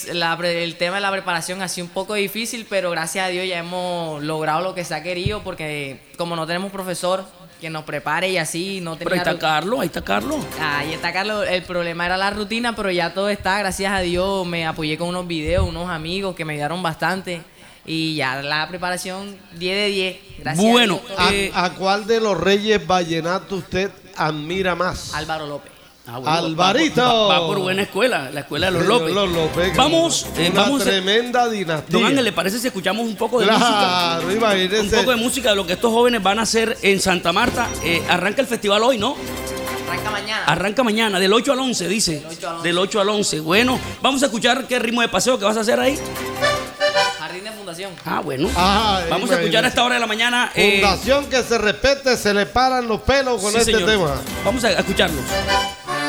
Pues el tema de la preparación ha sido un poco difícil, pero gracias a Dios ya hemos logrado lo que se ha querido, porque como no tenemos profesor que nos prepare y así, no Pero tenía... ahí está Carlos, ahí está Carlos. Ahí está Carlos, el problema era la rutina, pero ya todo está, gracias a Dios me apoyé con unos videos, unos amigos que me ayudaron bastante y ya la preparación 10 de 10. Gracias Bueno, a Dios, todo. ¿A cuál de los reyes vallenatos usted admira más? Álvaro López. Ah, bueno, Alvarito. Va por buena escuela, la escuela de los López. Los López. Vamos, una vamos. tremenda dinastía. Don Ángel, ¿le parece si escuchamos un poco de Claro, música? imagínese. Un poco de música de lo que estos jóvenes van a hacer en Santa Marta. Arranca el festival hoy, ¿no? Arranca mañana. Arranca mañana, del 8 al 11, dice. Del 8 al 11. Bueno, vamos a escuchar qué ritmo de paseo que vas a hacer ahí. Jardín de Fundación. Ah, bueno. Ay, Vamos a escuchar a esta hora de la mañana. Fundación que se respete, se le paran los pelos con sí, este señor. tema. Vamos a escucharlos.